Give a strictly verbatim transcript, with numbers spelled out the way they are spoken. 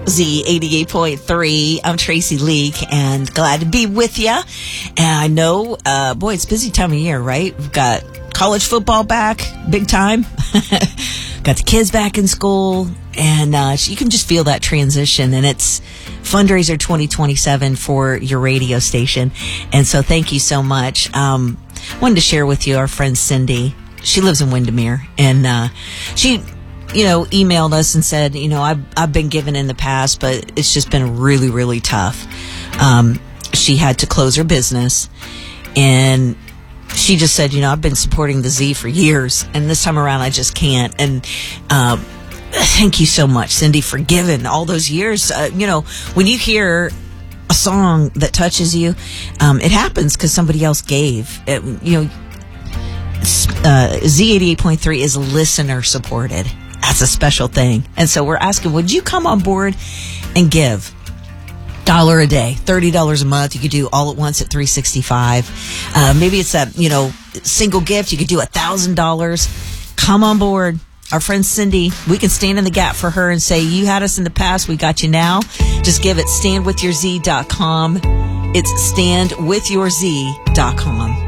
Z eighty-eight point three. I'm Tracy Leak, and glad to be with you. And I know, uh, boy, it's a busy time of year, right? We've got college football back, big time. Got the kids back in school, and uh, you can just feel that transition. And it's fundraiser twenty twenty-seven for your radio station. And so thank you so much. Um, wanted to share with you our friend Cindy. She lives in Windermere, and uh, she... you know, emailed us and said, you know, I've, I've been given in the past, but it's just been really, really tough. Um, she had to close her business, and she just said, you know, I've been supporting the Z for years, and this time around I just can't. And uh, thank you so much, Cindy, for giving all those years. Uh, you know, when you hear a song that touches you, um, it happens because somebody else gave. It, you know, uh, Z eighty-eight point three is listener supported. That's a special thing. And so we're asking, would you come on board and give dollar a day, thirty dollars a month? You could do all at once at three sixty-five. Uh, maybe it's that, you know, single gift. You could do a thousand dollars. Come on board. Our friend Cindy, we can stand in the gap for her and say, you had us in the past, we got you now. Just give it stand with your z dot com. It's stand with your z dot com.